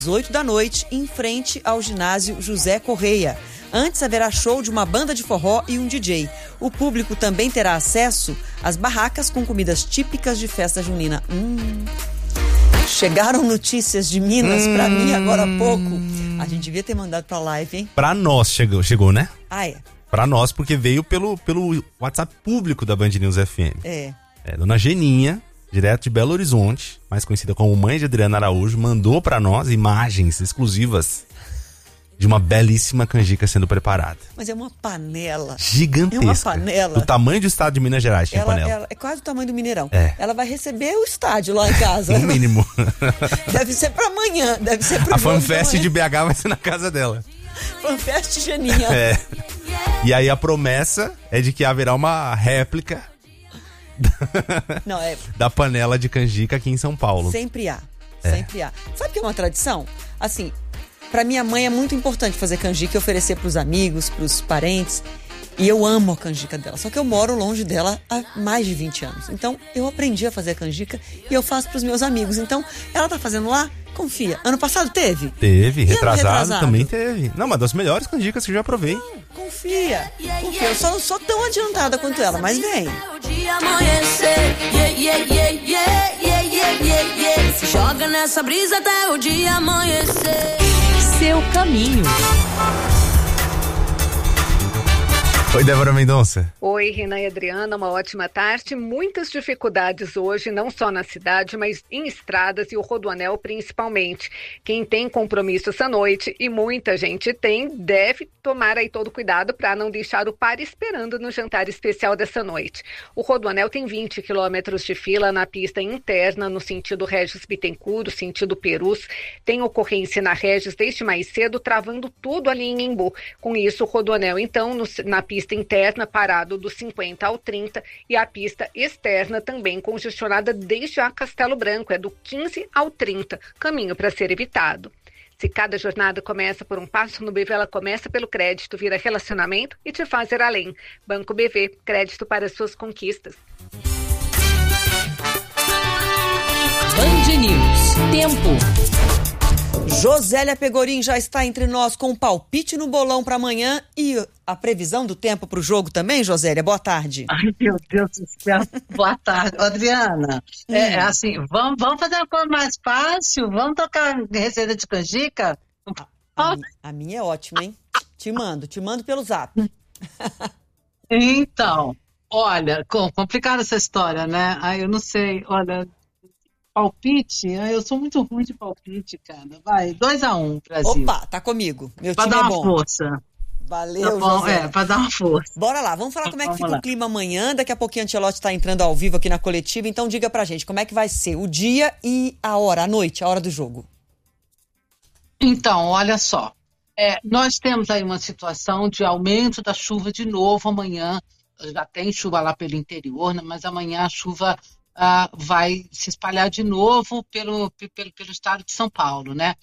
às 8 da noite, em frente ao ginásio José Correia. Antes haverá show de uma banda de forró e um DJ. O público também terá acesso às barracas com comidas típicas de festa junina. Chegaram notícias de Minas pra mim agora há pouco. A gente devia ter mandado pra live, hein? Pra nós chegou, né? Ah, é? Pra nós, porque veio pelo WhatsApp público da Band News FM. É. Dona Geninha, direto de Belo Horizonte, mais conhecida como mãe de Adriana Araújo, mandou pra nós imagens exclusivas de uma belíssima canjica sendo preparada. Mas é uma panela. Gigantesca. É uma panela. Do tamanho do estado de Minas Gerais, tinha panela. Ela é quase o tamanho do Mineirão. É. Ela vai receber o estádio lá em casa. No mínimo. Deve ser pra amanhã, deve ser pro A jogo FanFest de BH vai ser na casa dela. FanFest Geninha. É. E aí a promessa é de que haverá uma réplica da panela de canjica aqui em São Paulo. Sempre há. Sempre há. Sabe o que é uma tradição? Assim, pra minha mãe é muito importante fazer canjica e oferecer pros amigos, pros parentes. E eu amo a canjica dela. Só que eu moro longe dela há mais de 20 anos. Então, eu aprendi a fazer a canjica e eu faço pros meus amigos. Então, ela tá fazendo lá, confia. Ano passado teve? Teve, retrasado também teve. Não, uma das melhores canjicas que eu já provei. Não, confia. Eu só não sou tão adiantada quanto ela, mas vem. Se joga nessa brisa até o dia amanhecer. Seu caminho. Oi, Débora Mendonça. Oi, Renan e Adriana, uma ótima tarde. Muitas dificuldades hoje, não só na cidade, mas em estradas e o Rodoanel principalmente. Quem tem compromisso essa noite, e muita gente tem, deve tomar aí todo cuidado para não deixar o par esperando no jantar especial dessa noite. O Rodoanel tem 20 quilômetros de fila na pista interna, no sentido Regis Bittencourt, sentido Perus. Tem ocorrência na Regis desde mais cedo, travando tudo ali em Embu. Com isso, o Rodoanel, então, na pista interna parado do 50 ao 30 e a pista externa também congestionada desde a Castelo Branco, é do 15 ao 30, caminho para ser evitado. Se cada jornada começa por um passo, no BV ela começa pelo crédito, vira relacionamento e te faz ir além. Banco BV, crédito para suas conquistas. Band News, tempo. Josélia Pegorim já está entre nós com um palpite no bolão para amanhã e a previsão do tempo para o jogo também, Josélia. Boa tarde. Ai, meu Deus do céu. Boa tarde, Adriana. Assim, vamos fazer uma coisa mais fácil? Vamos tocar receita de canjica? A minha é ótima, hein? Te mando pelo zap. Então, olha, complicada essa história, né? Eu não sei, olha... Palpite? Eu sou muito ruim de palpite, cara. Vai, 2-1, Brasil. Opa, tá comigo. Meu pra time dar é uma bom. Força. Valeu, tá bom, José. pra dar uma força. Bora lá, vamos falar como é que fica o clima amanhã. Daqui a pouquinho a Ancelotti tá entrando ao vivo aqui na coletiva. Então diga pra gente, como é que vai ser o dia e a hora, a noite, a hora do jogo? Então, olha só. Nós temos aí uma situação de aumento da chuva de novo amanhã. Já tem chuva lá pelo interior, né? Mas amanhã a chuva... vai se espalhar de novo pelo estado de São Paulo, né?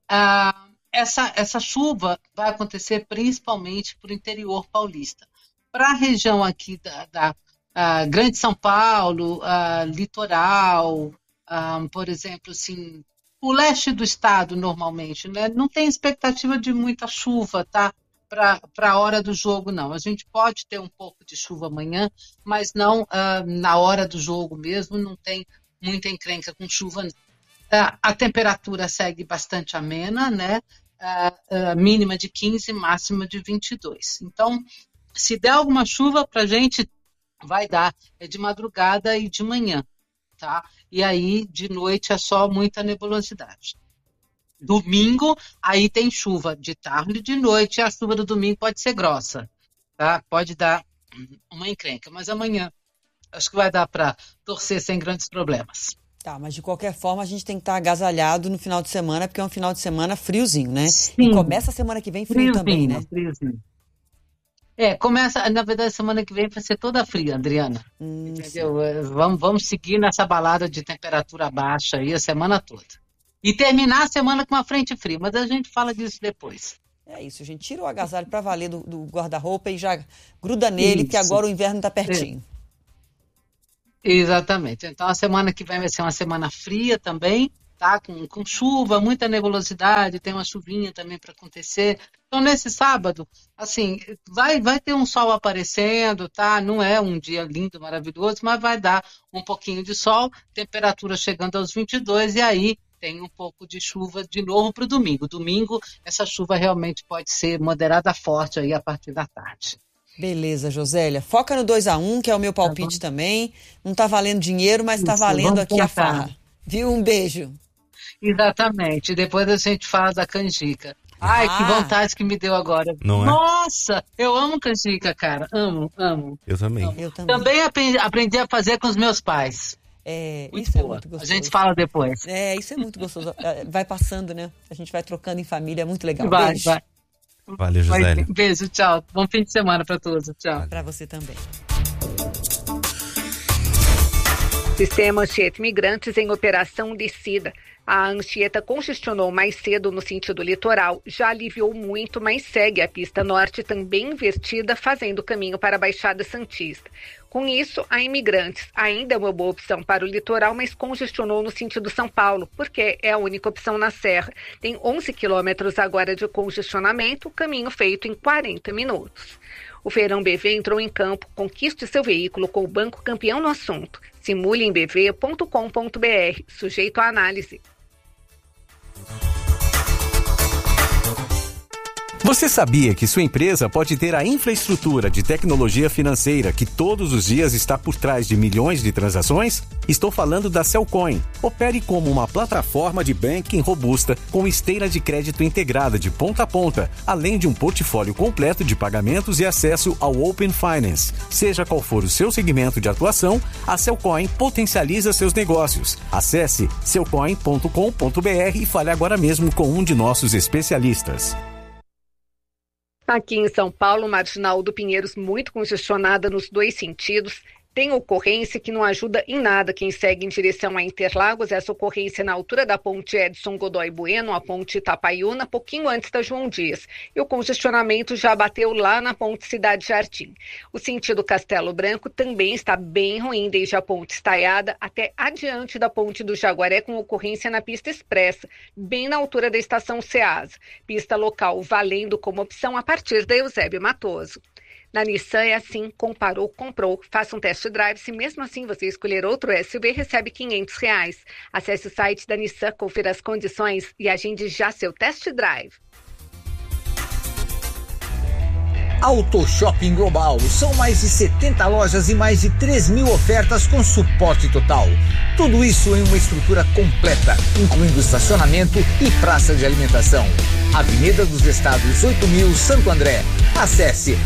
Essa chuva vai acontecer principalmente para o interior paulista. Para a região aqui da Grande São Paulo, litoral, por exemplo, assim, o leste do estado normalmente, né? Não tem expectativa de muita chuva, tá? Para a hora do jogo, não. A gente pode ter um pouco de chuva amanhã, mas não na hora do jogo mesmo, não tem muita encrenca com chuva, não. A temperatura segue bastante amena, né? Mínima de 15, máxima de 22. Então, se der alguma chuva para a gente, vai dar de madrugada e de manhã, tá? E aí, de noite, é só muita nebulosidade. Domingo, aí tem chuva de tarde e de noite, e a chuva do domingo pode ser grossa, tá? Pode dar uma encrenca, mas amanhã acho que vai dar para torcer sem grandes problemas. Tá, mas de qualquer forma a gente tem que estar agasalhado no final de semana, porque é um final de semana friozinho, né? Sim. E começa a semana que vem frio também, né? Friozinho. Começa, na verdade, semana que vem vai ser toda fria, Adriana. Entendeu? Vamos seguir nessa balada de temperatura baixa aí a semana toda. E terminar a semana com uma frente fria, mas a gente fala disso depois. É isso, a gente tira o agasalho para valer do guarda-roupa e já gruda nele, que agora o inverno tá pertinho. Exatamente. Então a semana que vem vai ser uma semana fria também, tá? Com chuva, muita nebulosidade, tem uma chuvinha também para acontecer. Então, nesse sábado, assim, vai ter um sol aparecendo, tá? Não é um dia lindo, maravilhoso, mas vai dar um pouquinho de sol, temperatura chegando aos 22, e aí tem um pouco de chuva de novo para o domingo. Domingo, essa chuva realmente pode ser moderada forte aí a partir da tarde. Beleza, Josélia. Foca no 2-1, que é o meu palpite também. Não tá valendo dinheiro, mas tá valendo aqui a farra. Viu? Um beijo. Exatamente. Depois a gente fala da canjica. Ai, que vontade que me deu agora. Não é? Nossa, eu amo canjica, cara. Amo. Eu também. Amo. Eu também. Também aprendi a fazer com os meus pais. Isso é muito gostoso. A gente fala depois. Isso é muito gostoso. Vai passando, né? A gente vai trocando em família, é muito legal. Vai. Valeu, Josélia. Beijo, tchau. Bom fim de semana para todos. Tchau. Para você também. Sistema Anchieta Imigrantes em operação descida. A Anchieta congestionou mais cedo no sentido litoral, já aliviou muito, mas segue a pista norte também invertida, fazendo caminho para a Baixada Santista. Com isso, a Imigrantes ainda é uma boa opção para o litoral, mas congestionou no sentido São Paulo, porque é a única opção na Serra. Tem 11 quilômetros agora de congestionamento, caminho feito em 40 minutos. O Feirão BV entrou em campo. Conquiste seu veículo com o banco campeão no assunto. Simule em bv.com.br. Sujeito à análise. Você sabia que sua empresa pode ter a infraestrutura de tecnologia financeira que todos os dias está por trás de milhões de transações? Estou falando da Cellcoin. Opere como uma plataforma de banking robusta com esteira de crédito integrada de ponta a ponta, além de um portfólio completo de pagamentos e acesso ao Open Finance. Seja qual for o seu segmento de atuação, a Cellcoin potencializa seus negócios. Acesse cellcoin.com.br e fale agora mesmo com um de nossos especialistas. Aqui em São Paulo, Marginal do Pinheiros muito congestionada nos dois sentidos. Tem ocorrência que não ajuda em nada quem segue em direção a Interlagos. Essa ocorrência na altura da ponte Edson Godoy Bueno, a ponte Itapaiuna, pouquinho antes da João Dias. E o congestionamento já bateu lá na ponte Cidade Jardim. O sentido Castelo Branco também está bem ruim, desde a ponte Estaiada até adiante da ponte do Jaguaré, com ocorrência na pista expressa, bem na altura da estação Ceasa. Pista local valendo como opção a partir da Eusébio Matoso. Na Nissan é assim, comparou, comprou, faça um test drive. Se mesmo assim você escolher outro SUV, recebe R$500. Acesse o site da Nissan, confira as condições e agende já seu test drive. Auto Shopping Global. São mais de 70 lojas e mais de 3.000 ofertas com suporte total. Tudo isso em uma estrutura completa, incluindo estacionamento e praça de alimentação. Avenida dos Estados 8.000, Santo André. Acesse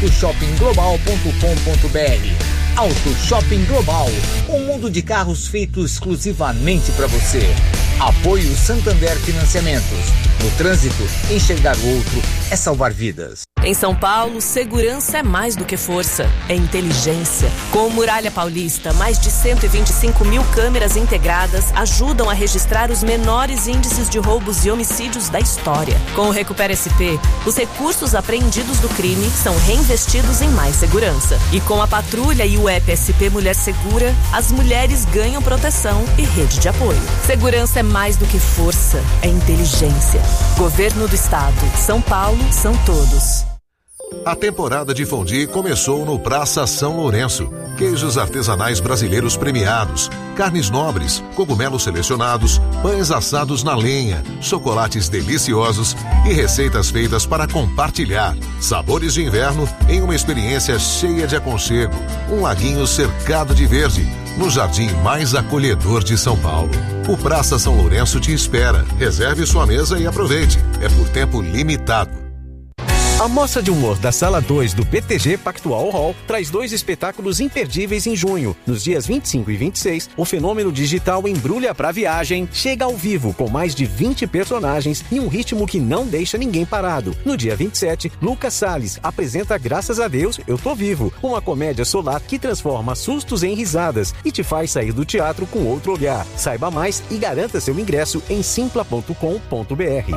autoshoppingglobal.com.br. Auto Shopping Global, um mundo de carros feito exclusivamente para você. Apoio Santander Financiamentos. No trânsito, enxergar o outro é salvar vidas. Em São Paulo, segurança é mais do que força, é inteligência. Com o Muralha Paulista, mais de 125.000 câmeras integradas ajudam a registrar os menores índices de roubos e homicídios da história. Com o Recupera SP, os recursos apreendidos do crime são reinvestidos em mais segurança. E com a patrulha e o app SP Mulher Segura, as mulheres ganham proteção e rede de apoio. Segurança é mais do que força, é inteligência. Governo do Estado. São Paulo, são todos. A temporada de fondue começou no Praça São Lourenço. Queijos artesanais brasileiros premiados, carnes nobres, cogumelos selecionados, pães assados na lenha, chocolates deliciosos e receitas feitas para compartilhar. Sabores de inverno em uma experiência cheia de aconchego. Um laguinho cercado de verde, no jardim mais acolhedor de São Paulo. O Praça São Lourenço te espera. Reserve sua mesa e aproveite. É por tempo limitado. A Mostra de Humor da Sala 2 do PTG Pactual Hall traz 2 espetáculos imperdíveis em junho. Nos dias 25 e 26, o fenômeno digital Embrulha pra Viagem chega ao vivo com mais de 20 personagens e um ritmo que não deixa ninguém parado. No dia 27, Lucas Salles apresenta Graças a Deus, Eu Tô Vivo, uma comédia solar que transforma sustos em risadas e te faz sair do teatro com outro olhar. Saiba mais e garanta seu ingresso em simpla.com.br.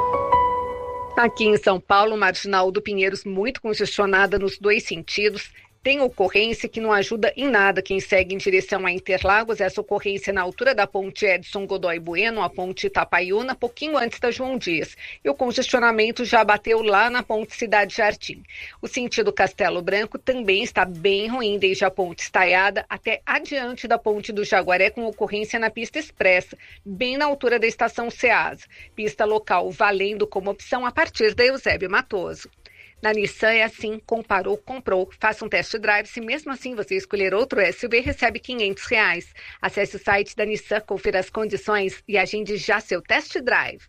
Aqui em São Paulo, Marginal do Pinheiros muito congestionada nos dois sentidos. Tem ocorrência que não ajuda em nada quem segue em direção a Interlagos. Essa ocorrência na altura da ponte Edson Godoy Bueno, a ponte Itapaiúna, pouquinho antes da João Dias. E o congestionamento já bateu lá na ponte Cidade Jardim. O sentido Castelo Branco também está bem ruim, desde a ponte Estaiada até adiante da ponte do Jaguaré, com ocorrência na pista expressa, bem na altura da estação Ceasa. Pista local valendo como opção a partir da Eusébio Matoso. Na Nissan é assim, comparou, comprou. Faça um test drive. Se mesmo assim você escolher outro SUV, recebe R$500. Acesse o site da Nissan, confira as condições e agende já seu test drive.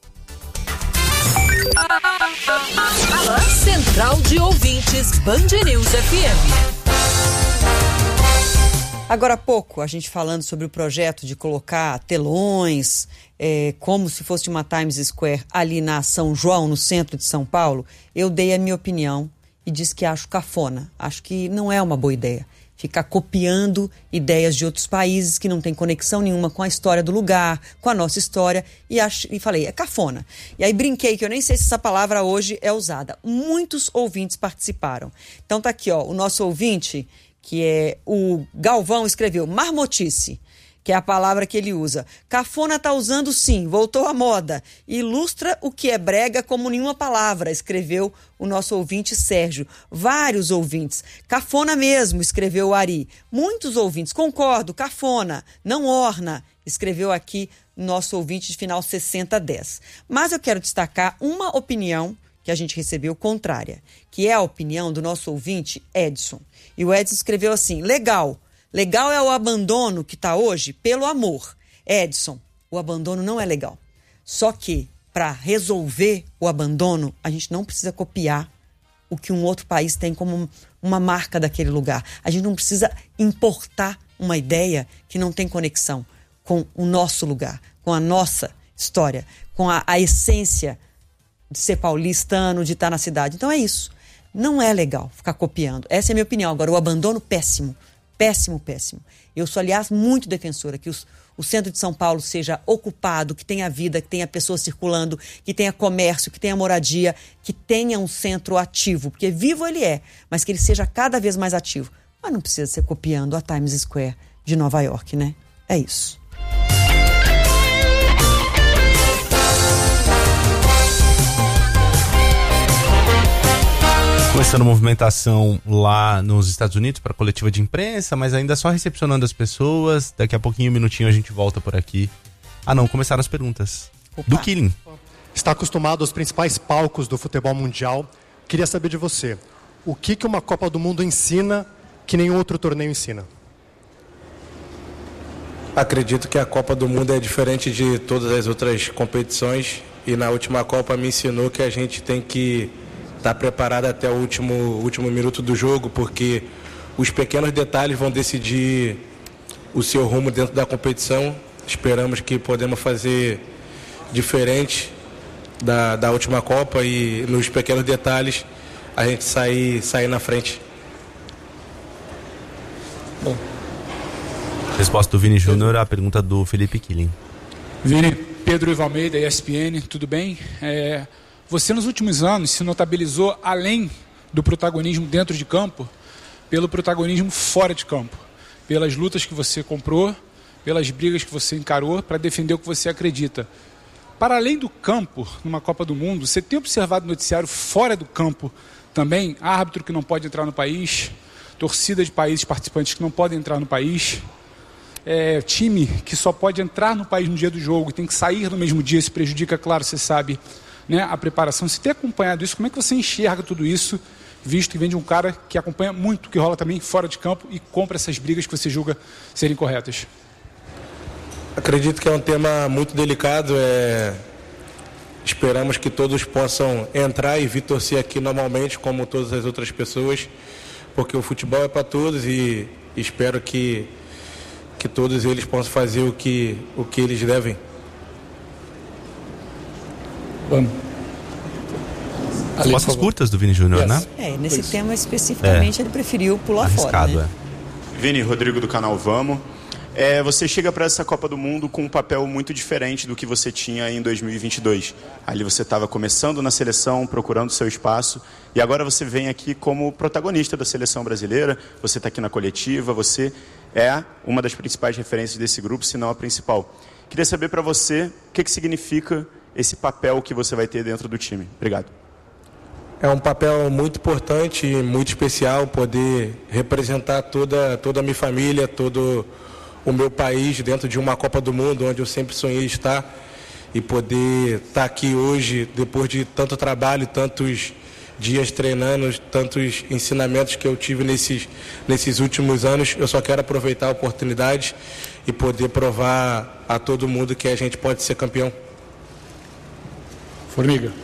Central de Ouvintes, Band News FM. Agora há pouco, a gente falando sobre o projeto de colocar telões, como se fosse uma Times Square ali na São João, no centro de São Paulo, eu dei a minha opinião e disse que acho cafona. Acho que não é uma boa ideia ficar copiando ideias de outros países que não tem conexão nenhuma com a história do lugar, com a nossa história, e falei, é cafona. E aí brinquei, que eu nem sei se essa palavra hoje é usada. Muitos ouvintes participaram. Então tá aqui, ó, o nosso ouvinte, que é o Galvão, escreveu marmotice, que é a palavra que ele usa. Cafona tá usando sim, voltou à moda. Ilustra o que é brega como nenhuma palavra, escreveu o nosso ouvinte Sérgio. Vários ouvintes. Cafona mesmo, escreveu o Ari. Muitos ouvintes, concordo, cafona, não orna, escreveu aqui nosso ouvinte de final 6010. Mas eu quero destacar uma opinião que a gente recebeu contrária, que é a opinião do nosso ouvinte Edson. E o Edson escreveu assim, legal é o abandono que está hoje pelo amor. Edson, o abandono não é legal. Só que, para resolver o abandono, a gente não precisa copiar o que um outro país tem como uma marca daquele lugar. A gente não precisa importar uma ideia que não tem conexão com o nosso lugar, com a nossa história, com a essência de ser paulistano, de estar na cidade. Então é isso. Não é legal ficar copiando. Essa é a minha opinião. Agora, o abandono, péssimo. Péssimo, péssimo. Eu sou, aliás, muito defensora que o centro de São Paulo seja ocupado, que tenha vida, que tenha pessoas circulando, que tenha comércio, que tenha moradia, que tenha um centro ativo. Porque vivo ele é, mas que ele seja cada vez mais ativo. Mas não precisa ser copiando a Times Square de Nova York, né? É isso. Começando movimentação lá nos Estados Unidos para coletiva de imprensa, mas ainda só recepcionando as pessoas. Daqui a pouquinho, um minutinho, a gente volta por aqui. Ah não, começaram as perguntas. Opa. Do Killing. Está acostumado aos principais palcos do futebol mundial. Queria saber de você, o que uma Copa do Mundo ensina que nenhum outro torneio ensina? Acredito que a Copa do Mundo é diferente de todas as outras competições. E na última Copa me ensinou que a gente tem que estar preparado até o último minuto do jogo, porque os pequenos detalhes vão decidir o seu rumo dentro da competição. Esperamos que podemos fazer diferente da última Copa e nos pequenos detalhes a gente sair na frente. Bom. Resposta do Vini Júnior à pergunta do Felipe Killing. Vini, Pedro Ivo Almeida, ESPN, tudo bem? Você nos últimos anos se notabilizou além do protagonismo dentro de campo, pelo protagonismo fora de campo, pelas lutas que você comprou, pelas brigas que você encarou para defender o que você acredita. Para além do campo, numa Copa do Mundo, você tem observado noticiário fora do campo também? Árbitro que não pode entrar no país, torcida de países participantes que não podem entrar no país, time que só pode entrar no país no dia do jogo e tem que sair no mesmo dia, se prejudica, claro, você sabe, né, a preparação. Se tem acompanhado isso, como é que você enxerga tudo isso, visto que vem de um cara que acompanha muito o que rola também fora de campo e compra essas brigas que você julga serem corretas? Acredito que é um tema muito delicado. Esperamos que todos possam entrar e vir torcer aqui normalmente, como todas as outras pessoas, porque o futebol é para todos e espero que todos eles possam fazer o que eles devem. Vamos. Respostas curtas do Vini Júnior, né? Nesse tema especificamente ele preferiu pular arriscado, fora, né? Vini, Rodrigo do canal Vamos. Você chega para essa Copa do Mundo com um papel muito diferente do que você tinha em 2022. Ali você estava começando na seleção, procurando seu espaço, e agora você vem aqui como protagonista da seleção brasileira, você está aqui na coletiva, você é uma das principais referências desse grupo, se não a principal. Queria saber para você o que significa esse papel que você vai ter dentro do time. Obrigado. É um papel muito importante e muito especial poder representar toda a minha família, todo o meu país dentro de uma Copa do Mundo, onde eu sempre sonhei estar, e poder estar aqui hoje, depois de tanto trabalho, tantos dias treinando, tantos ensinamentos que eu tive nesses últimos anos. Eu só quero aproveitar a oportunidade e poder provar a todo mundo que a gente pode ser campeão. Formiga.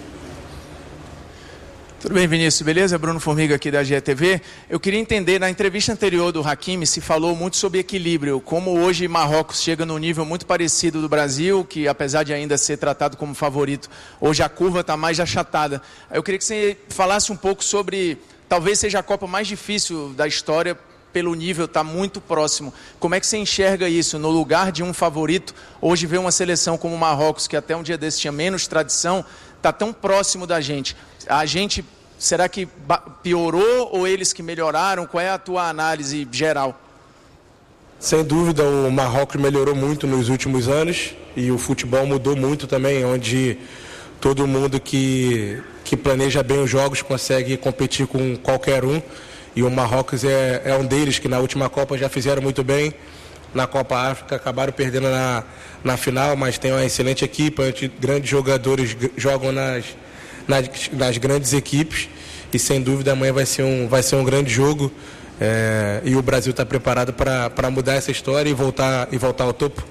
Tudo bem, Vinícius? Beleza? Bruno Formiga aqui da GTV. Eu queria entender, na entrevista anterior do Hakimi, se falou muito sobre equilíbrio, como hoje Marrocos chega num nível muito parecido do Brasil, que apesar de ainda ser tratado como favorito, hoje a curva está mais achatada. Eu queria que você falasse um pouco sobre, talvez seja a Copa mais difícil da história, pelo nível está muito próximo. Como é que você enxerga isso? No lugar de um favorito, hoje vê uma seleção como o Marrocos, que até um dia desse tinha menos tradição, está tão próximo da gente. A gente, será que piorou ou eles que melhoraram? Qual é a tua análise geral? Sem dúvida, o Marrocos melhorou muito nos últimos anos e o futebol mudou muito também, onde todo mundo que planeja bem os jogos consegue competir com qualquer um. E o Marrocos é um deles, que na última Copa já fizeram muito bem. Na Copa África acabaram perdendo na final, mas tem uma excelente equipe, onde grandes jogadores jogam nas grandes equipes. E sem dúvida amanhã vai ser um grande jogo. E o Brasil está preparado para mudar essa história e voltar ao topo.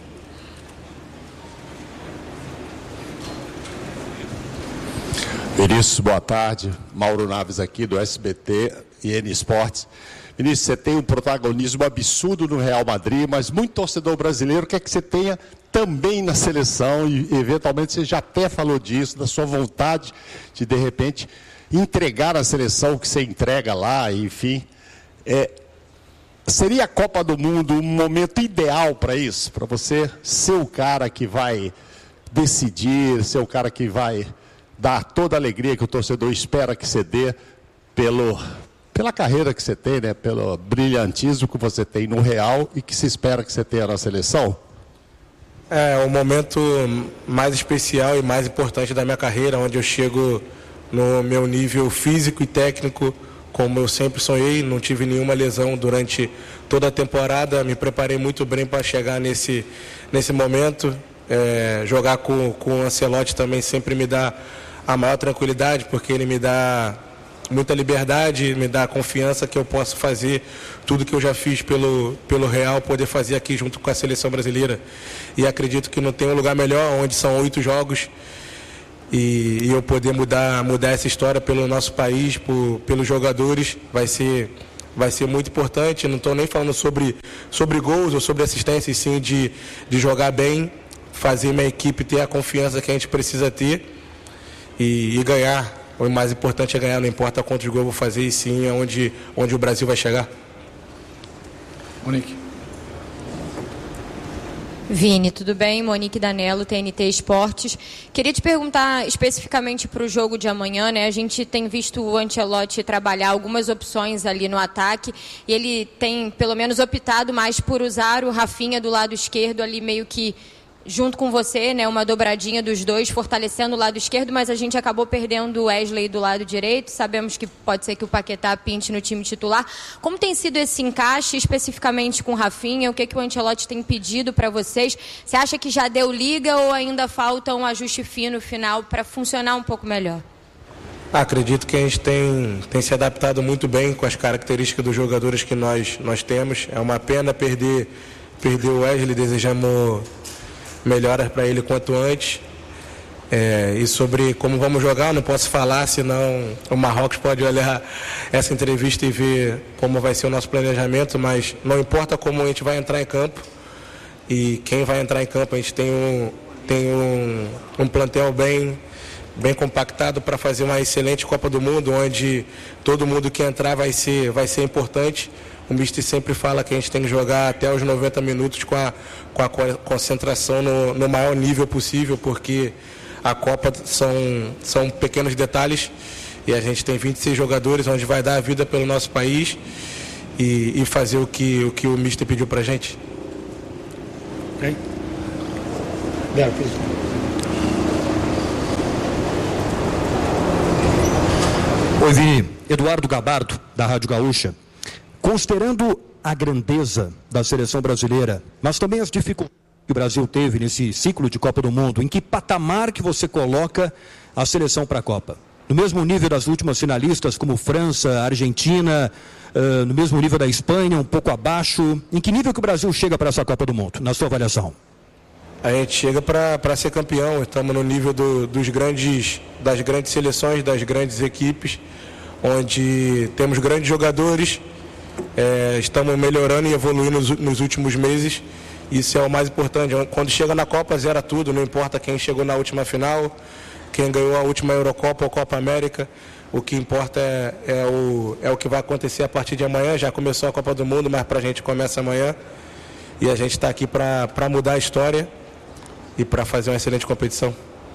Vinícius, boa tarde. Mauro Naves aqui do SBT e N Esportes. Vinícius, você tem um protagonismo absurdo no Real Madrid, mas muito torcedor brasileiro quer que você tenha também na seleção e eventualmente você já até falou disso, da sua vontade de repente, entregar a seleção que você entrega lá, enfim. Seria a Copa do Mundo um momento ideal para isso? Para você ser o cara que vai decidir, ser o cara que vai dar toda a alegria que o torcedor espera que você dê pela carreira que você tem, né? Pelo brilhantismo que você tem no Real e que se espera que você tenha na seleção? É o momento mais especial e mais importante da minha carreira, onde eu chego no meu nível físico e técnico, como eu sempre sonhei. Não tive nenhuma lesão durante toda a temporada, me preparei muito bem para chegar nesse momento. Jogar com o Ancelotti também sempre me dá a maior tranquilidade, porque ele me dá muita liberdade, me dá a confiança que eu posso fazer tudo que eu já fiz pelo Real, poder fazer aqui junto com a seleção brasileira. E acredito que não tem um lugar melhor, onde são 8 jogos, e eu poder mudar essa história pelo nosso país, pelos jogadores, vai ser muito importante. Não estou nem falando sobre gols ou sobre assistência, e sim de jogar bem, fazer minha equipe ter a confiança que a gente precisa ter e ganhar. O mais importante é ganhar, não importa quantos gols eu vou fazer, e sim é onde o Brasil vai chegar. Monique. Vini, tudo bem? Monique Danello, TNT Esportes. Queria te perguntar especificamente para o jogo de amanhã, né? A gente tem visto o Ancelotti trabalhar algumas opções ali no ataque, e ele tem pelo menos optado mais por usar o Rafinha do lado esquerdo ali meio que junto com você, né, uma dobradinha dos dois, fortalecendo o lado esquerdo, mas a gente acabou perdendo o Wesley do lado direito. Sabemos que pode ser que o Paquetá pinte no time titular. Como tem sido esse encaixe, especificamente com o Rafinha? O que o Ancelotti tem pedido para vocês? Você acha que já deu liga ou ainda falta um ajuste fino final para funcionar um pouco melhor? Acredito que a gente tem se adaptado muito bem com as características dos jogadores que nós temos. É uma pena perder o Wesley, desejamos melhoras para ele quanto antes. E sobre como vamos jogar, eu não posso falar, senão o Marrocos pode olhar essa entrevista e ver como vai ser o nosso planejamento, mas não importa como a gente vai entrar em campo e quem vai entrar em campo. A gente tem um plantel bem compactado para fazer uma excelente Copa do Mundo, onde todo mundo que entrar vai ser importante. O mister sempre fala que a gente tem que jogar até os 90 minutos com a concentração no maior nível possível, porque a Copa são pequenos detalhes e a gente tem 26 jogadores onde vai dar a vida pelo nosso país e fazer o que o mister pediu pra gente. Okay. Oi, Vini. Eduardo Gabardo, da Rádio Gaúcha. Considerando a grandeza da seleção brasileira, mas também as dificuldades que o Brasil teve nesse ciclo de Copa do Mundo, em que patamar que você coloca a seleção para a Copa? No mesmo nível das últimas finalistas, como França, Argentina, no mesmo nível da Espanha, um pouco abaixo? Em que nível que o Brasil chega para essa Copa do Mundo, na sua avaliação? A gente chega para ser campeão, estamos no nível das grandes seleções, das grandes equipes, onde temos grandes jogadores, estamos melhorando e evoluindo nos últimos meses. Isso é o mais importante. Quando chega na Copa, zera tudo, não importa quem chegou na última final, quem ganhou a última Eurocopa ou Copa América. O que importa é o que vai acontecer a partir de amanhã. Já começou a Copa do Mundo, mas para a gente começa amanhã. E a gente está aqui para mudar a história e para fazer uma excelente competição.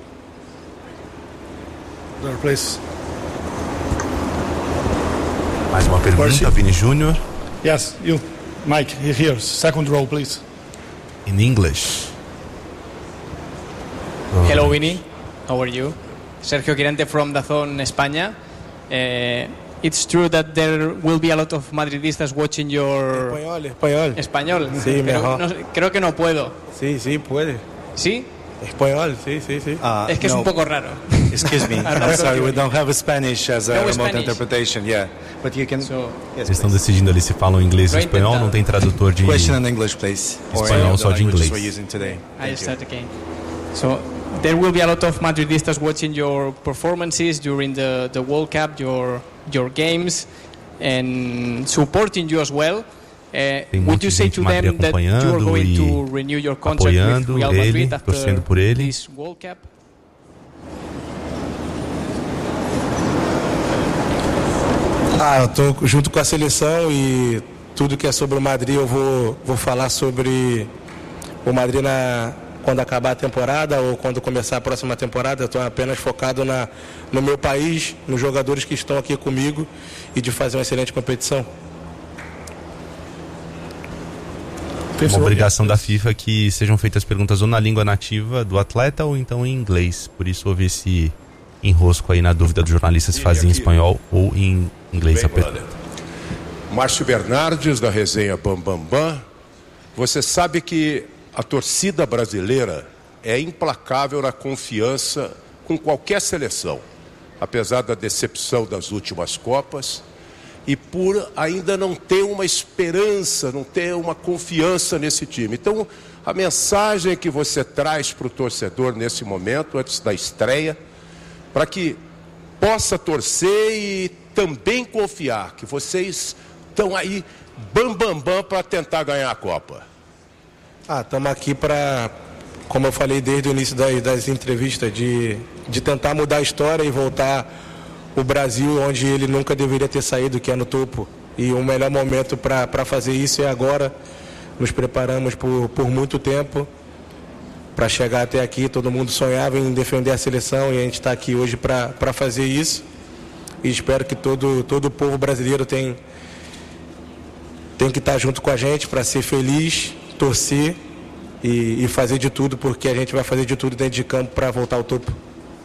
Mais uma pergunta, Vini Júnior. Yes, you, Mike, here, second row, please. In English. Hello, Vini. How are you? Sergio Quirante from DAZN España. It's true that there will be a lot of madridistas watching your... Español. Sí, pero mejor. no, creo que no puedo. Sí, puede. ¿Sí? Español, sí. Es que es un poco raro. Excuse me, I'm sorry, we don't have Spanish as a remote Spanish. interpretation, yeah. But you can... Eles estão decidindo ali se falam inglês ou espanhol, não tem tradutor de Question in English, please. espanhol, só de inglês. We're using today. I start again. So, there will be a lot of madridistas watching your performances during the World Cup, your games, and supporting you as well. Would you say to them that you are going to renew your contract with Real Madrid after this World Cup? Eu estou junto com a seleção e tudo que é sobre o Madrid eu vou falar sobre o Madrid quando acabar a temporada ou quando começar a próxima temporada. Eu estou apenas focado no meu país, nos jogadores que estão aqui comigo e de fazer uma excelente competição. Uma obrigação da FIFA que sejam feitas perguntas ou na língua nativa do atleta ou então em inglês. Por isso houve esse enrosco aí na dúvida do jornalista se fazia em espanhol ou em inglês a pergunta. Márcio Bernardes, da resenha Bam Bam Bam. Você sabe que a torcida brasileira é implacável na confiança com qualquer seleção, apesar da decepção das últimas Copas. E por ainda não ter uma esperança, não ter uma confiança nesse time. Então, a mensagem que você traz para o torcedor nesse momento, antes da estreia, para que possa torcer e também confiar que vocês estão aí bam para tentar ganhar a Copa. Estamos aqui para, como eu falei desde o início das entrevistas, de tentar mudar a história e voltar o Brasil onde ele nunca deveria ter saído, que é no topo. E o melhor momento para fazer isso é agora. Nos preparamos por muito tempo para chegar até aqui. Todo mundo sonhava em defender a seleção e a gente está aqui hoje para fazer isso. E espero que todo o povo brasileiro tem que estar junto com a gente para ser feliz, torcer e fazer de tudo, porque a gente vai fazer de tudo dentro de campo para voltar ao topo.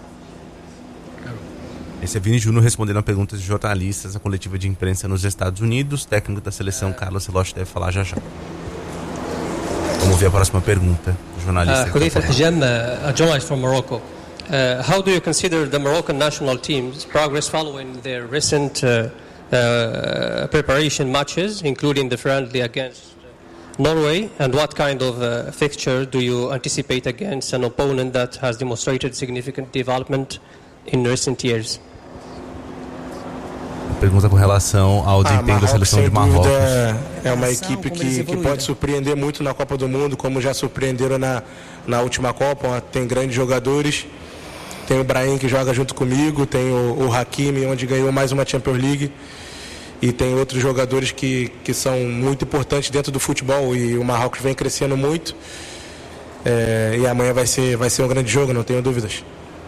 Esse é Vini Júnior respondendo a perguntas de jornalistas na coletiva de imprensa nos Estados Unidos. Técnico da seleção Carlos Ancelotti deve falar já. Vamos ver a próxima pergunta do jornalista. Khalif Al-Hajam, a journalist from Morocco. How do you consider the Moroccan national team's progress following their recent preparation matches, including the friendly against Norway? And what kind of fixture do you anticipate against an opponent that has demonstrated significant development in recent years? Pergunta com relação ao desempenho da seleção de Marrocos. É uma equipe que pode surpreender muito na Copa do Mundo, como já surpreenderam na última Copa. Tem grandes jogadores. Tem o Brahim que joga junto comigo, tem o Hakimi, onde ganhou mais uma Champions League. e tem outros jogadores que são muito importantes dentro do futebol, e o Marrocos vem crescendo muito, e amanhã vai ser um grande jogo, não tenho dúvidas.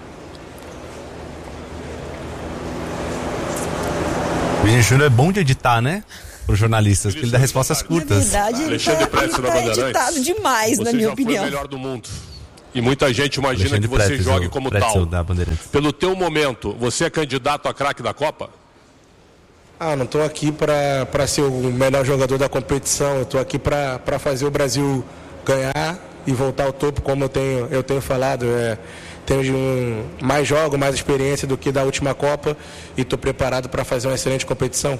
O Vini Júnior é bom de editar, né? Para os jornalistas, porque ele dá respostas curtas. Na verdade, ele tá editado demais, na minha opinião. Você já foi o melhor do mundo. E muita gente imagina que você jogue como tal. Pelo teu momento, você é candidato a craque da Copa? Não estou aqui para ser o melhor jogador da competição. Eu estou aqui para fazer o Brasil ganhar e voltar ao topo, como eu tenho falado. Tenho mais jogos, mais experiência do que da última Copa, e estou preparado para fazer uma excelente competição.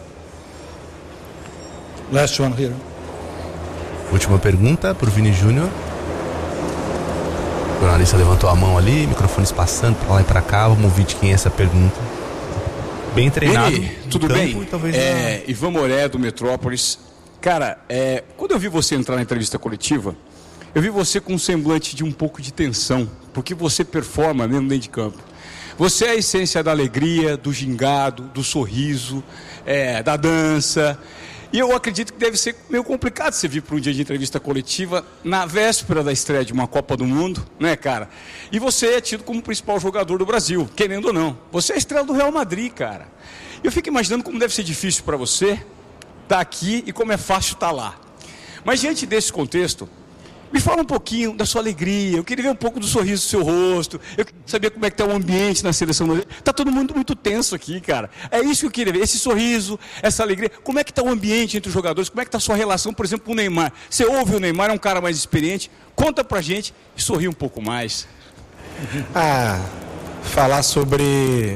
Last one here. Última pergunta para o Vini Júnior. O jornalista levantou a mão ali, microfones passando para lá e para cá. Vamos ouvir de quem é essa pergunta. Bem treinado. Vini, tudo bem? Ivan Moré, do Metrópolis. Cara, quando eu vi você entrar na entrevista coletiva, eu vi você com um semblante de um pouco de tensão, porque você performa mesmo dentro de campo. Você é a essência da alegria, do gingado, do sorriso, da dança. E eu acredito que deve ser meio complicado você vir para um dia de entrevista coletiva na véspera da estreia de uma Copa do Mundo, né, cara? E você é tido como o principal jogador do Brasil, querendo ou não. Você é a estrela do Real Madrid, cara. Eu fico imaginando como deve ser difícil para você estar aqui e como é fácil estar lá. Mas diante desse contexto, me fala um pouquinho da sua alegria. Eu queria ver um pouco do sorriso do seu rosto. Eu queria saber como é que está o ambiente na seleção brasileira. Está todo mundo muito tenso aqui, cara. É isso que eu queria ver. Esse sorriso, essa alegria. Como é que está o ambiente entre os jogadores? Como é que está a sua relação, por exemplo, com o Neymar? Você ouve o Neymar, é um cara mais experiente. Conta pra gente e sorri um pouco mais. Falar sobre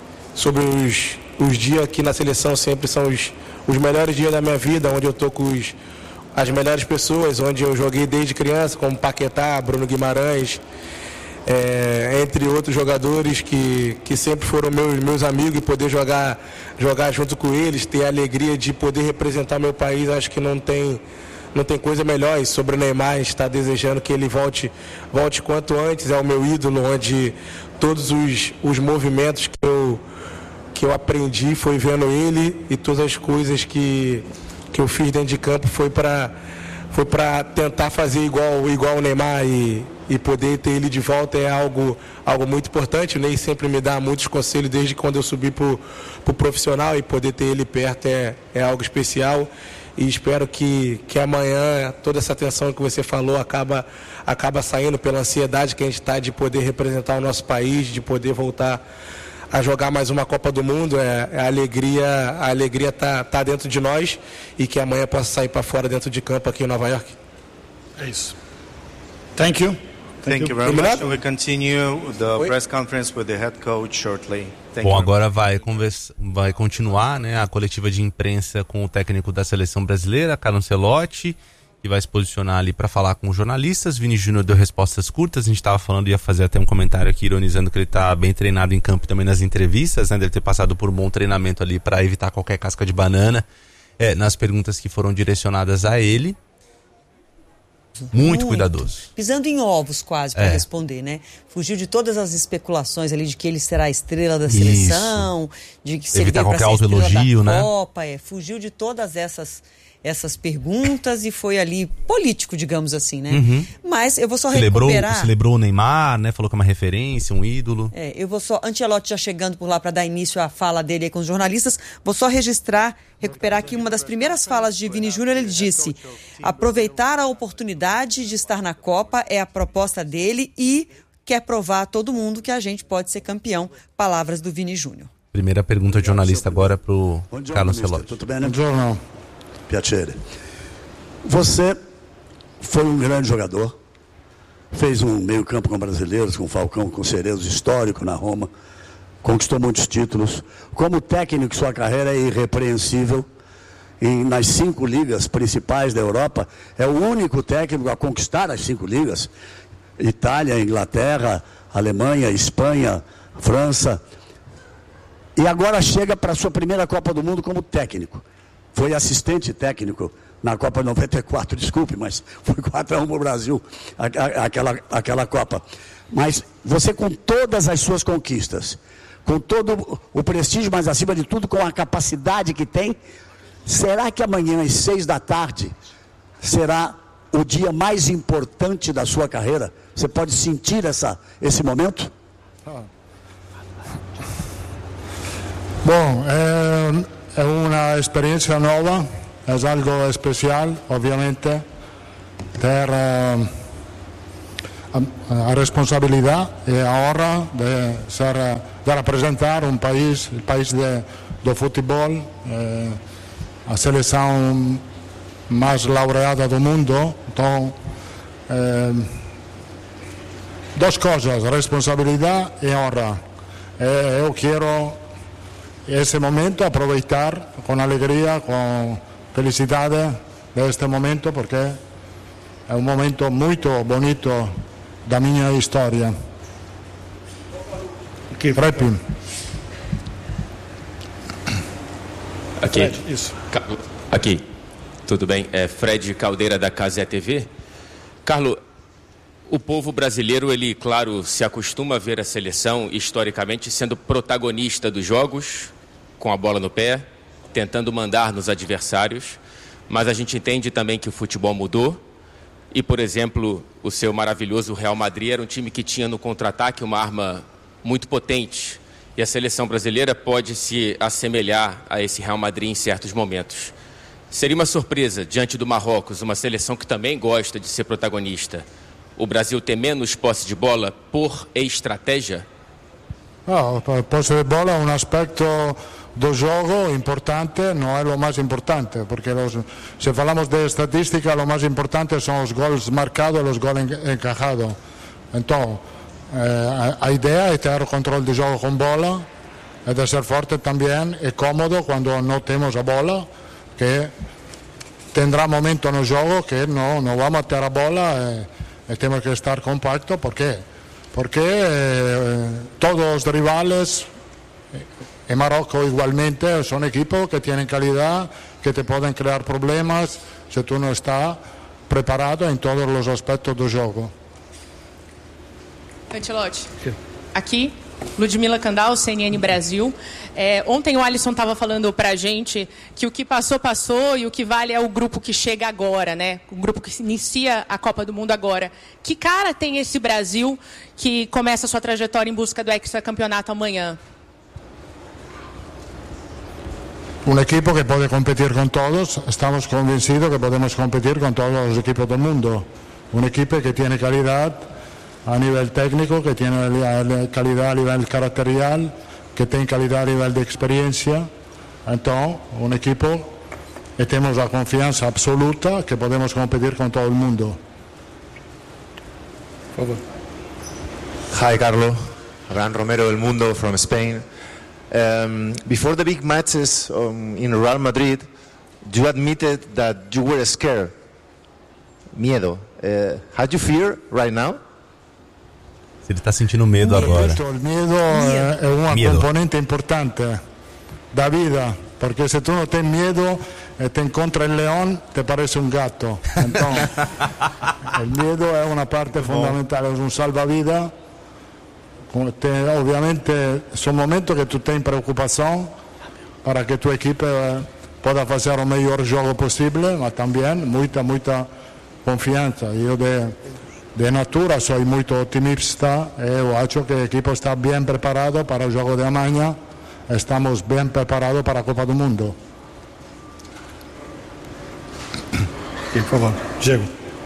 os dias aqui na seleção sempre são os melhores dias da minha vida, onde eu tô com as melhores pessoas, onde eu joguei desde criança, como Paquetá, Bruno Guimarães, entre outros jogadores que sempre foram meus amigos, e poder jogar junto com eles, ter a alegria de poder representar meu país, acho que não tem coisa melhor. E sobre o Neymar, está desejando que ele volte quanto antes, é o meu ídolo, onde todos os movimentos que eu aprendi foi vendo ele, e todas as coisas que eu fiz dentro de campo foi para tentar fazer igual o Neymar, e poder ter ele de volta é algo muito importante. O Ney sempre me dá muitos conselhos desde quando eu subi pro profissional, e poder ter ele perto é algo especial. E espero que amanhã toda essa tensão que você falou acaba saindo pela ansiedade que a gente está de poder representar o nosso país, de poder voltar a jogar mais uma Copa do Mundo. A alegria tá dentro de nós, e que amanhã possa sair para fora dentro de campo aqui em Nova York. É isso. Thank you. Thank you very much. We continue the press conference with the head coach shortly. Bom, agora vai continuar, né, a coletiva de imprensa com o técnico da seleção brasileira, Carlo Ancelotti, que vai se posicionar ali para falar com os jornalistas. Vini Júnior deu respostas curtas. A gente estava falando, ia fazer até um comentário aqui ironizando que ele está bem treinado em campo e também nas entrevistas, né? Deve ter passado por um bom treinamento ali para evitar qualquer casca de banana nas perguntas que foram direcionadas a ele. Muito cuidadoso. Pisando em ovos quase para responder, né? Fugiu de todas as especulações ali de que ele será a estrela da seleção, de que seria para ser a estrela da Copa, fugiu de todas essas perguntas e foi ali político, digamos assim, né? Uhum. Mas eu vou só recuperar... Celebrou o Neymar, né? Falou que é uma referência, um ídolo. Eu vou só... Ancelotti já chegando por lá para dar início à fala dele aí com os jornalistas, vou só recuperar aqui uma das primeiras falas de Vini Júnior. Ele disse: aproveitar a oportunidade de estar na Copa é a proposta dele e quer provar a todo mundo que a gente pode ser campeão. Palavras do Vini Júnior. Primeira pergunta de jornalista agora para o Carlo Ancelotti. Tudo bem, né? Piacere. Você foi um grande jogador, fez um meio-campo com brasileiros, com Falcão, com Cerezo, histórico na Roma, conquistou muitos títulos. Como técnico, sua carreira é irrepreensível. Nas 5 ligas principais da Europa, é o único técnico a conquistar as 5 ligas: Itália, Inglaterra, Alemanha, Espanha, França. E agora chega para a sua primeira Copa do Mundo como técnico. Foi assistente técnico na Copa 94, desculpe, mas foi 4-1 para o Brasil, aquela Copa. Mas você, com todas as suas conquistas, com todo o prestígio, mas acima de tudo com a capacidade que tem, Será que amanhã às 6h será o dia mais importante da sua carreira? Você pode sentir esse momento? Bom, é uma experiência nova, é algo especial, obviamente, ter a responsabilidade e a honra de representar um país, o país do futebol, a seleção mais laureada do mundo. Então, duas coisas, responsabilidade e honra. Eu quero esse momento aproveitar com alegria, com felicidade deste momento, porque é um momento muito bonito da minha história. Repito. Aqui. Fred, isso. Aqui. Tudo bem? É Fred Caldeira da Casé TV. Carlos, o povo brasileiro, ele, claro, se acostuma a ver a seleção, historicamente, sendo protagonista dos jogos, com a bola no pé, tentando mandar nos adversários, mas a gente entende também que o futebol mudou e, por exemplo, o seu maravilhoso Real Madrid era um time que tinha no contra-ataque uma arma muito potente e a seleção brasileira pode se assemelhar a esse Real Madrid em certos momentos. Seria uma surpresa, diante do Marrocos, uma seleção que também gosta de ser protagonista, o Brasil ter menos posse de bola por estratégia? No, posse de bola é um aspecto do jogo importante, não é o mais importante, porque se falamos de estatística, o mais importante são os gols marcados e os gols encajados. Então, a ideia é ter o controle de jogo com bola, é de ser forte também e cómodo quando não temos a bola, que tendrá momento no jogo que não vamos ter a bola e temos que estar compactos. ¿Por quê? Porque todos os rivales, en Marruecos igualmente, son equipos que tienen calidad, que te pueden crear problemas si tú no estás preparado en todos los aspectos do jogo. Ancelotti, aqui, Ludmila Candal, CNN Brasil. Ontem o Alisson estava falando para a gente que o que passou, passou e o que vale é o grupo que chega agora, né? O grupo que inicia a Copa do Mundo agora. Que cara tem esse Brasil que começa a sua trajetória em busca do hexacampeonato amanhã? Un equipo que puede competir con todos, estamos convencidos que podemos competir con todos los equipos del mundo. Un equipo que tiene calidad a nivel técnico, que tiene calidad a nivel caracterial, que tiene calidad a nivel de experiencia. Entonces, un equipo que tenemos la confianza absoluta que podemos competir con todo el mundo. Hi, Carlos. Ran Romero del Mundo from Spain. Before the big matches in Real Madrid, you admitted that you were scared. Miedo. How do you feel right now? Se ele está sentindo medo agora. O medo é uma componente importante da vida, porque se tu não tens medo e te encontra o leão, te parece um gato. Então, o medo é uma parte fundamental, é um salva-vida. Obviamente, são momentos que tu tens preocupação para que tua equipe possa fazer o melhor jogo possível, mas também muita confiança. Eu de natura sou muito otimista e eu acho que o equipo está bem preparado para o jogo de amanhã. Estamos bem preparados para a Copa do Mundo. Por favor, Diego.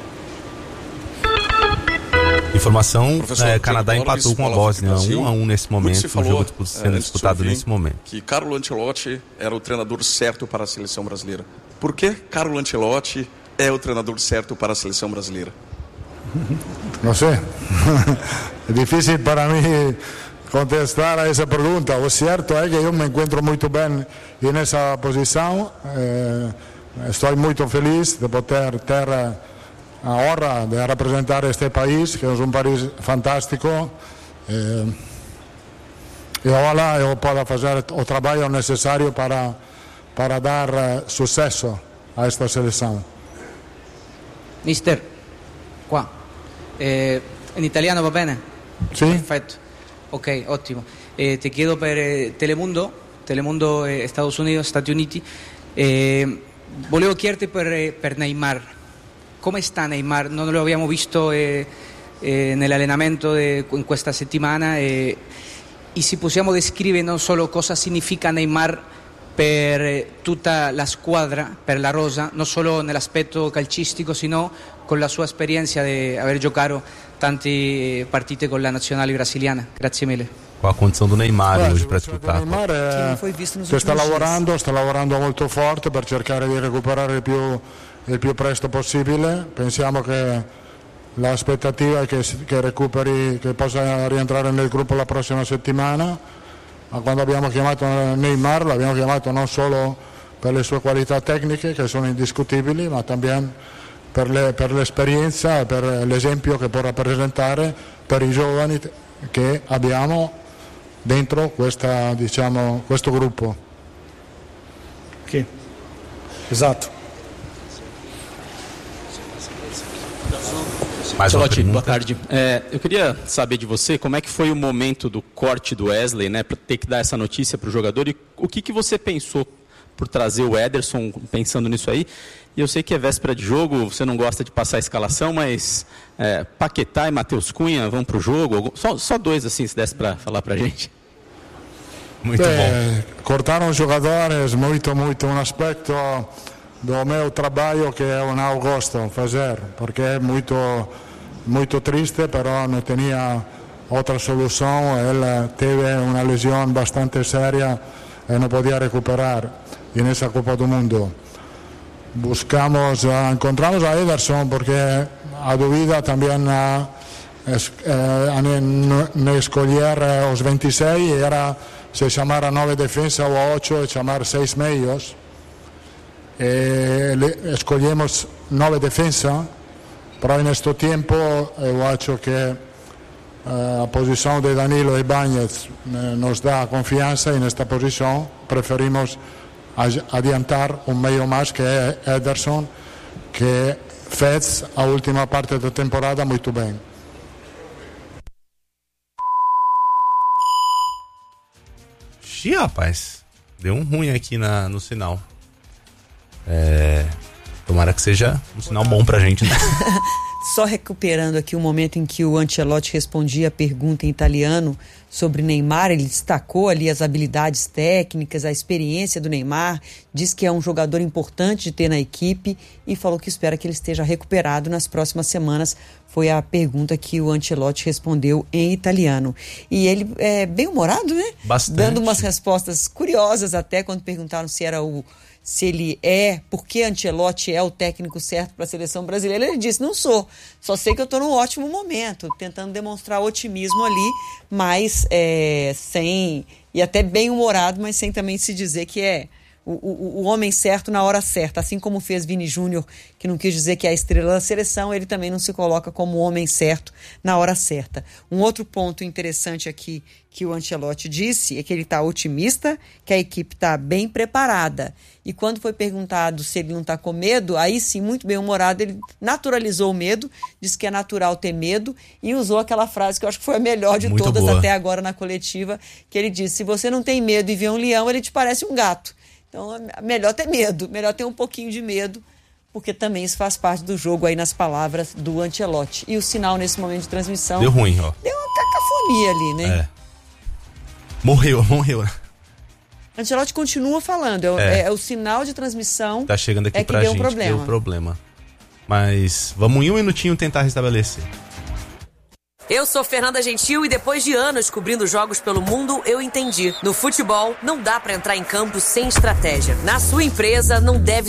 Informação, Canadá empatou com a Bósnia 1-1 nesse momento, o jogo sendo disputado nesse momento. Que Carlo Ancelotti era o treinador certo para a seleção brasileira. Por que Carlo Ancelotti é o treinador certo para a seleção brasileira? Não sei. É difícil para mim contestar a essa pergunta. O certo é que eu me encontro muito bem nessa posição. Estou muito feliz de poder ter a honra de representar este país, que é um país fantástico. E agora eu posso fazer o trabalho necessário para dar sucesso a esta seleção. Mister, qua. In italiano va bene? Sì. Perfetto. Ok, ottimo. Ti chiedo per Telemundo, Estados Unidos, Stati Uniti. Volevo chiederti per Neymar, come sta Neymar? Non lo abbiamo visto nell'allenamento in questa settimana e se possiamo descrivere non solo cosa significa Neymar per tutta la squadra, per la rosa, non solo nell'aspetto calcistico, sino con la sua esperienza di aver giocato tante partite con la nazionale brasiliana. Grazie mille. Qual a condição do Neymar hoje para disputar? Neymar sta lavorando molto forte per cercare di recuperare il più presto possibile. Pensiamo che l'aspettativa è che recuperi, che possa rientrare nel gruppo la prossima settimana. Ma quando abbiamo chiamato Neymar l'abbiamo chiamato non solo per le sue qualità tecniche che sono indiscutibili, ma también per l'esperienza e per l'esempio che può rappresentare per i giovani che abbiamo dentro questo gruppo. Sì, esatto. Ancelotti, boa tarde. Eu queria saber de você como é que foi o momento do corte do Wesley, né, para ter que dar essa notícia para o jogador, e o que você pensou por trazer o Ederson, pensando nisso aí. E eu sei que é véspera de jogo, você não gosta de passar a escalação, mas Paquetá e Matheus Cunha vão para o jogo? Só dois, assim, se desse para falar para a gente. Muito bom. Cortaram jogadores, muito um aspecto do meu trabalho que eu não gosto de fazer, porque é muito triste, però não tinha outra solução. Ele teve uma lesão bastante séria e não podia recuperar nessa Copa do Mundo. Encontramos a Ederson porque a dúvida também ne escolher os 26 era se chamar a 9 defesa ou a 8 e chamar 6 meios. Escolhemos 9 defesa, però neste tempo eu acho que a posição de Danilo e Bañez nos dá confiança, e nesta posição preferimos adiantar meio mais, que é Ederson, que fez a última parte da temporada muito bem. Ixi, rapaz, deu um ruim aqui no sinal. Tomara que seja um sinal bom pra gente, né? Só recuperando aqui o momento em que o Ancelotti respondia a pergunta em italiano sobre Neymar, ele destacou ali as habilidades técnicas, a experiência do Neymar, diz que é um jogador importante de ter na equipe e falou que espera que ele esteja recuperado nas próximas semanas. Foi a pergunta que o Ancelotti respondeu em italiano. E ele é bem humorado, né? Bastante. Dando umas respostas curiosas até quando perguntaram se ele porque Ancelotti é o técnico certo para a seleção brasileira. Ele disse, não sou, só sei que eu estou num ótimo momento, tentando demonstrar otimismo ali, mas e até bem humorado, mas sem também se dizer que é o homem certo na hora certa, assim como fez Vini Júnior, que não quis dizer que é a estrela da seleção, ele também não se coloca como o homem certo na hora certa. Um outro ponto interessante aqui que o Ancelotti disse é que ele está otimista, que a equipe está bem preparada. E quando foi perguntado se ele não está com medo, aí sim, muito bem humorado, ele naturalizou o medo, disse que é natural ter medo e usou aquela frase que eu acho que foi a melhor de muito todas boa. Até agora na coletiva, que ele disse, se você não tem medo e vê um leão, ele te parece um gato. Então é melhor ter medo, melhor ter um pouquinho de medo, porque também isso faz parte do jogo aí nas palavras do Ancelotti. E o sinal nesse momento de transmissão... Deu ruim, ó. Deu uma cacofonia ali, né? Morreu. Ancelotti continua falando, é o sinal de transmissão tá chegando aqui pra deu gente, problema. deu problema. Mas vamos em um minutinho tentar restabelecer. Eu sou Fernanda Gentil e depois de anos cobrindo jogos pelo mundo, eu entendi. No futebol, não dá pra entrar em campo sem estratégia. Na sua empresa, não deve